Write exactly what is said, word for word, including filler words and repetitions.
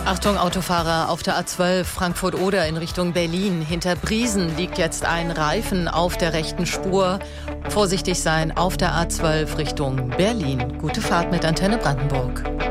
Achtung, Autofahrer auf der A zwölf Frankfurt-Oder in Richtung Berlin. Hinter Briesen liegt jetzt ein Reifen auf der rechten Spur. Vorsichtig sein auf der A zwölf Richtung Berlin. Gute Fahrt mit Antenne Brandenburg.